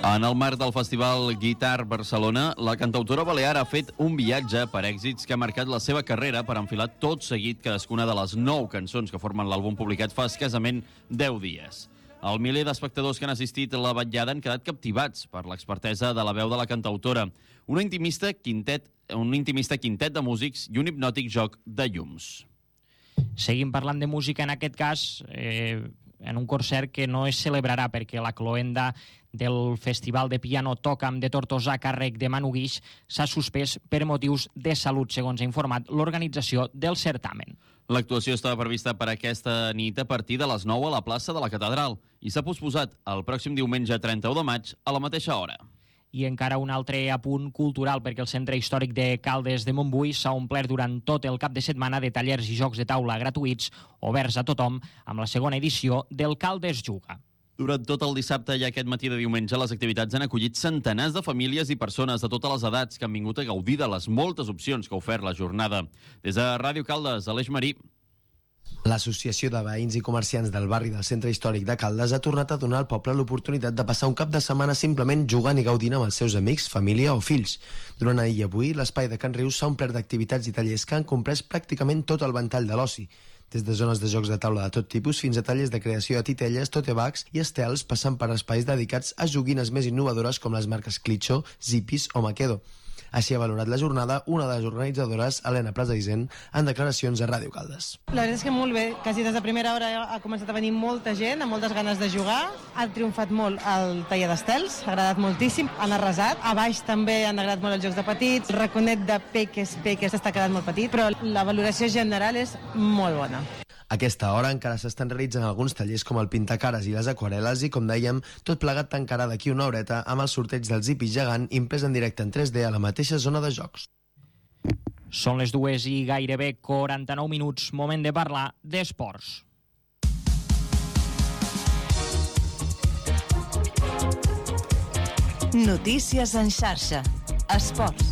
En el marc del Festival Guitar Barcelona, la cantautora balear ha fet un viatge per èxits que ha marcat la seva carrera per enfilar tot seguit cadascuna de les 9 cançons que formen l'àlbum publicat fa escassament 10 dies. El miler d'espectadors que han assistit a la vetllada han quedat captivats per l'expertesa de la veu de la cantautora, un intimista quintet de músics i un hipnòtic joc de llums. Seguim parlant de música, en aquest cas, en un concert que no es celebrarà perquè la cloenda del Festival de Piano Tocam de Tortosa a càrrec de Manu Guix s'ha suspès per motius de salut, segons ha informat l'organització del certamen. L'actuació estava prevista per aquesta nit a partir de les 9 a la plaça de la Catedral i s'ha posposat el pròxim diumenge 31 de maig a la mateixa hora. I encara un altre apunt cultural, perquè el Centre Històric de Caldes de Montbui s'ha omplert durant tot el cap de setmana de tallers i jocs de taula gratuïts oberts a tothom amb la segona edició del Caldes Juga. Durant tot el dissabte i aquest matí de diumenge, les activitats han acollit centenars de famílies i persones de totes les edats que han vingut a gaudir de les moltes opcions que ha ofert la jornada. Des de Ràdio Caldes, Aleix Marí. L'Associació de Veïns i Comerciants del barri del Centre Històric de Caldes ha tornat a donar al poble l'oportunitat de passar un cap de setmana simplement jugant i gaudint amb els seus amics, família o fills. Durant ahir i avui, l'espai de Can Rius s'ha omplert d'activitats i tallers que han comprès pràcticament tot el ventall de l'oci. Des de zones de jocs de taula de tot tipus fins a tallers de creació de titelles, totebags i estels, passant per espais dedicats a joguines més innovadores com les marques Clitxo, Zippis o Maquedo. Així ha valorat la jornada una de les organitzadores, Helena Plasaisent, en declaracions a Ràdio Caldes. La veritat és que molt bé, quasi des de primera hora ha començat a venir molta gent, amb moltes ganes de jugar. Ha triomfat molt el taller d'estels, ha agradat moltíssim, han arrasat. A baix també han agradat molt els jocs de petits, el raconet de peques està quedat molt petit, però la valoració general és molt bona. A aquesta hora encara s'estan realitzant alguns tallers com el pintacares i les aquarel·les i, com dèiem, tot plegat tancarà d'aquí una horeta amb el sorteig del Zippy gegant imprès en directe en 3D a la mateixa zona de jocs. Són les 2 i gairebé 49 minuts, moment de parlar d'esports. Notícies en xarxa. Esports.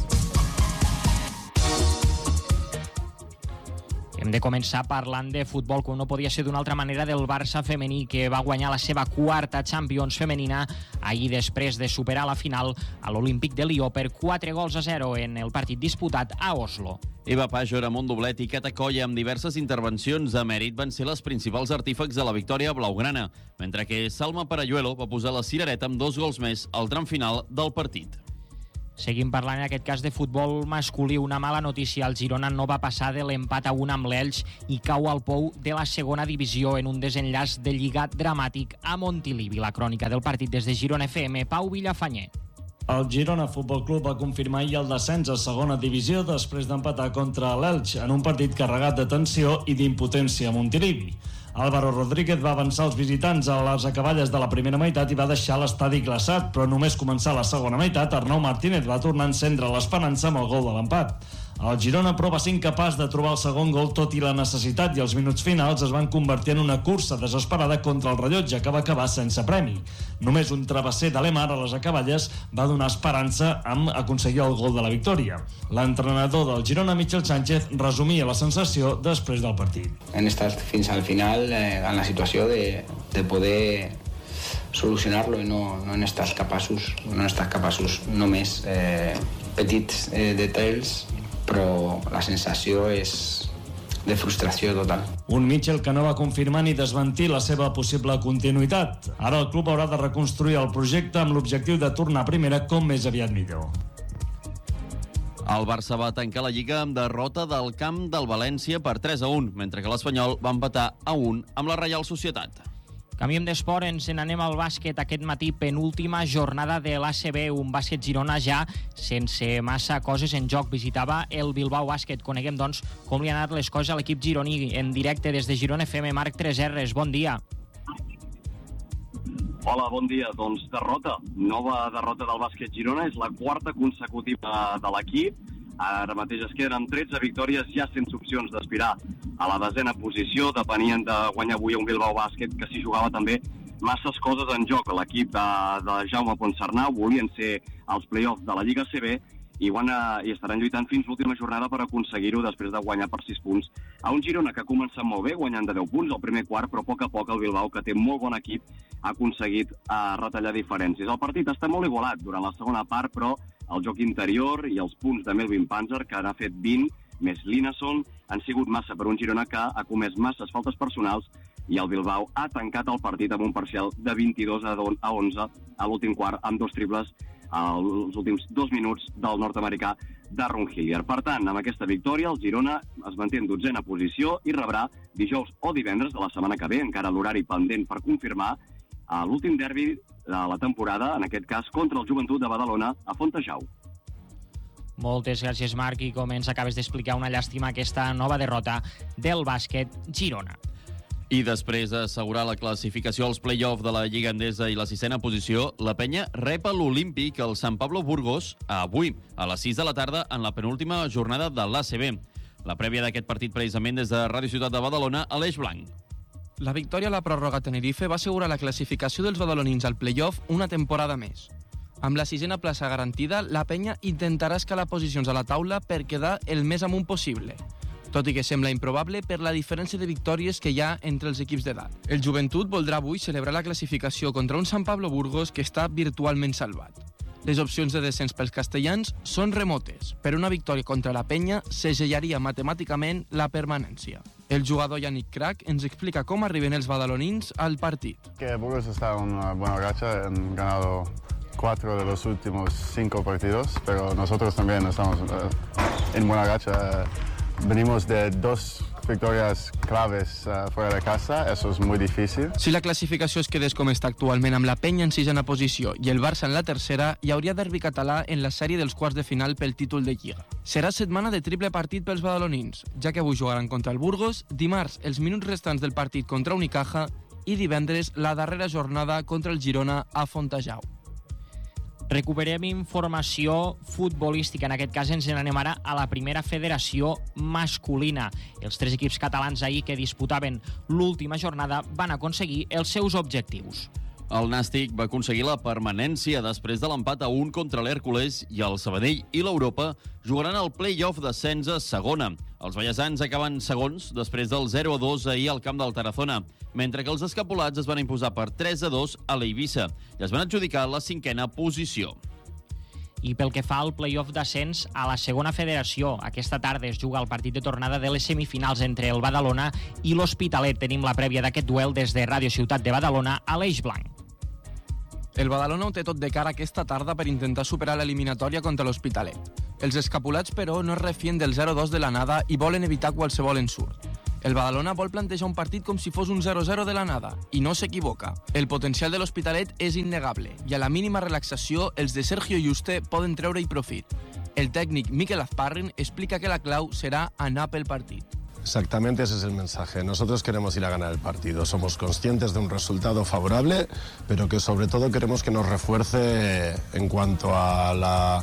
Hem de començar parlant de futbol, com no podia ser d'una altra manera, del Barça femení, que va guanyar la seva quarta Champions femenina ahir després de superar la final a l'Olímpic de Lió per 4-0 en el partit disputat a Oslo. Eva Pajor amb un doblet i Cata Colla amb diverses intervencions de mèrit van ser les principals artífecs de la victòria blaugrana, mentre que Salma Parayuelo va posar la cirereta amb 2 gols més al tram final del partit. Seguim parlant en aquest cas de futbol masculí. Una mala notícia, el Girona no va passar de l'empat a 1 amb l'Elx i cau al pou de la segona divisió en un desenllaç de lliga dramàtic a Montilivi. La crònica del partit des de Girona FM, Pau Villafanyer. El Girona Futbol Club va confirmar ahir el descens a segona divisió després d'empatar contra l'Elx en un partit carregat de tensió i d'impotència a Montilivi. Álvaro Rodríguez va avançar els visitants a les acaballes de la primera meitat i va deixar l'estadi glaçat, però només començar la segona meitat, Arnau Martínez va tornar a encendre l'esperança amb el gol de l'empat. El Girona, però, va ser incapaç de trobar el segon gol, tot i la necessitat, i els minuts finals es van convertir en una cursa desesperada contra el rellotge, que va acabar sense premi. Només un travesser de Lemar a les acaballes va donar esperança amb aconseguir el gol de la victòria. L'entrenador del Girona, Michel Sánchez, resumia la sensació després del partit. Hem estat fins al final en la situació de poder solucionar-lo i no hem estat capaços només petits detalls, però la sensació és de frustració total. Un Mitchell que no va confirmar ni desmentir la seva possible continuïtat. Ara el club haurà de reconstruir el projecte amb l'objectiu de tornar a primera com més aviat millor. El Barça va tancar la Lliga amb derrota del camp del València per 3-1, mentre que l'Espanyol va empatar a 1 amb la Reial Societat. Canviem d'esport, ens n'anem al bàsquet. Aquest matí, penúltima jornada de l'ACB, un bàsquet Girona ja sense massa coses en joc. Visitava el Bilbao Bàsquet. Coneguem, doncs, com li han anat les coses a l'equip gironí. En directe des de Girona FM, Marc 3Rs, bon dia. Hola, bon dia. Doncs derrota. Nova derrota del bàsquet Girona. És la quarta consecutiva de l'equip. Ara mateix es queden amb 13 victòries, ja sense opcions d'aspirar a la desena posició. Depenien de guanyar avui un Bilbao Bàsquet que s'hi jugava també masses coses en joc. L'equip de Jaume Ponsarnau volien ser els play-offs de la Lliga CB i estaran lluitant fins l'última jornada per aconseguir-ho després de guanyar per 6 punts a un Girona que ha començat molt bé, guanyant de 10 punts al primer quart, però a poc el Bilbao, que té molt bon equip, ha aconseguit retallar diferències. El partit està molt igualat durant la segona part, però el joc interior i els punts de Melvin Panzer, que n'ha fet 20, més Linesson, han sigut massa per un Girona que ha comès masses faltes personals i el Bilbao ha tancat el partit amb un parcial de 22-11 a l'últim quart, amb 2 triples als últims 2 minuts del nord-americà Darren Hillier. Per tant, amb aquesta victòria, el Girona es manté en 12a posició i rebrà dijous o divendres de la setmana que ve, encara l'horari pendent per confirmar, l'últim derbi de la temporada, en aquest cas contra el Joventut de Badalona a Fontejau. Moltes gràcies, Marc, i com ens acabes d'explicar, una llàstima aquesta nova derrota del bàsquet Girona. I després d'assegurar la classificació als play-off de la Lliga Endesa i la 6a posició, la penya rep a l'Olímpic el Sant Pablo Burgos avui, a les 6 de la tarda, en la penúltima jornada de l'ACB. La prèvia d'aquest partit, precisament des de Ràdio Ciutat de Badalona, Aleix Blanc. La victòria a la pròrroga a Tenerife va assegurar la classificació dels badalonins al play-off una temporada més. Amb la 6a plaça garantida, la penya intentarà escalar posicions a la taula per quedar el més amunt possible, tot i que sembla improbable per la diferència de victòries que hi ha entre els equips d'edat. El Joventut voldrà avui celebrar la classificació contra un Sant Pablo Burgos que està virtualment salvat. Les opcions de descens pels castellans són remotes, però una victòria contra la penya segellaria matemàticament la permanència. El jugador Yannick Crac ens explica com arriben els badalonins al partit. Que Burgos está en una buena racha, han ganado 4 de los últimos 5 partidos, pero nosotros también estamos en buena racha. Venimos de 2 victòries claves fuera de casa, eso es muy difícil. Si la classificació es quedés com està actualment amb la penya en 6a posició i el Barça en la 3a, hi hauria derbi català en la sèrie dels quarts de final pel títol de Lliga. Serà setmana de triple partit pels badalonins, ja que avui jugaran contra el Burgos, dimarts els minuts restants del partit contra Unicaja i divendres la darrera jornada contra el Girona a Fontejau. Recuperem informació futbolística. En aquest cas ens n'anem ara a la primera federació masculina. Els 3 equips catalans ahir que disputaven l'última jornada van aconseguir els seus objectius. El Nàstic va aconseguir la permanència després de l'empat a 1 contra l'Hèrcules i el Sabadell i l'Europa jugaran el play-off d'ascens a segona. Els ballesans acaben segons després del 0-2 ahir al camp del Tarazona, mentre que els escapulats es van imposar per 3-2 a l'Eivissa i es van adjudicar la 5a posició. I pel que fa al play-off d'ascens a la segona federació, aquesta tarda es juga el partit de tornada de les semifinals entre el Badalona i l'Hospitalet. Tenim la prèvia d'aquest duel des de Ràdio Ciutat de Badalona, Aleix Blanc. El Badalona ho té tot de cara aquesta tarda per intentar superar l'eliminatòria contra l'Hospitalet. Els escapulats, però, no es refien del 0-2 de l'anada i volen evitar qualsevol ensurt. El Badalona vol plantejar un partit com si fos un 0-0 de l'anada, i no s'equivoca. El potencial de l'Hospitalet és innegable, i a la mínima relaxació, els de Sergio Yuste poden treure-hi profit. El tècnic Mikel Azparrin explica que la clau serà anar pel partit. Exactamente ese es el mensaje. Nosotros queremos ir a ganar el partido. Somos conscientes de un resultado favorable, pero que sobre todo queremos que nos refuerce en cuanto a la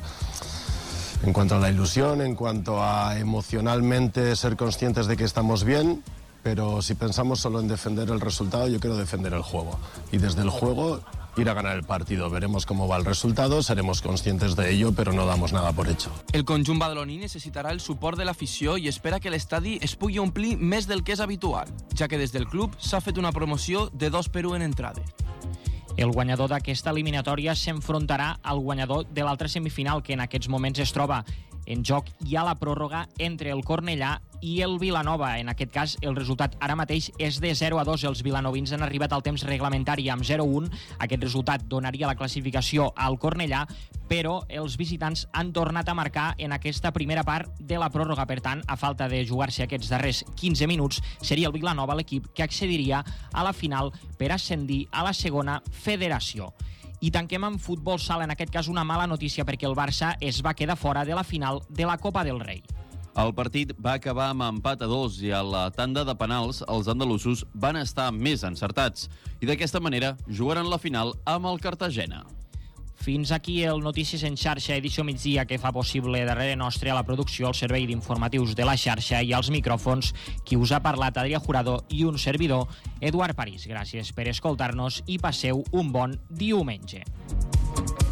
ilusión, en cuanto a emocionalmente ser conscientes de que estamos bien, pero si pensamos solo en defender el resultado, yo quiero defender el juego. Y desde el juego ir a ganar el partido. Veremos cómo va el resultado, seremos conscientes de ello, pero no damos nada por hecho. El conjunt badaloní necessitarà el suport de l'afició i espera que l'estadi es pugui omplir més del que és habitual, ja que des del club s'ha fet una promoció de 2 per 1 en entrades. El guanyador d'aquesta eliminatòria s'enfrontarà al guanyador de l'altra semifinal, que en aquests moments es troba en joc i a la pròrroga entre el Cornellà i el Vilanova. En aquest cas, el resultat ara mateix és de 0-2. Els vilanovins han arribat al temps reglamentari amb 0-1. Aquest resultat donaria la classificació al Cornellà, però els visitants han tornat a marcar en aquesta primera part de la pròrroga. Per tant, a falta de jugar-se aquests darrers 15 minuts, seria el Vilanova l'equip que accediria a la final per ascendir a la segona federació. I tanquem amb futbol sala, en aquest cas una mala notícia, perquè el Barça es va quedar fora de la final de la Copa del Rei. El partit va acabar amb empat a 2 i a la tanda de penals els andalusos van estar més encertats i d'aquesta manera jugaran la final amb el Cartagena. Fins aquí el Notícies en xarxa, edició migdia, que fa possible darrere nostre a la producció, el servei d'informatius de la xarxa i als micròfons qui us ha parlat, Adrià Jurado, i un servidor, Eduard París. Gràcies per escoltar-nos i passeu un bon diumenge.